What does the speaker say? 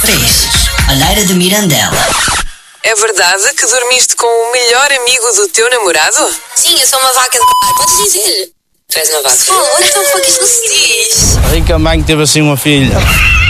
preços. Alheira de Mirandela. É verdade que dormiste com o melhor amigo do teu namorado? Sim, eu sou uma vaca de c****. Podes dizer? Tu és uma vaca. Oh, então foi que isto não se diz. A rica mãe que teve assim uma filha.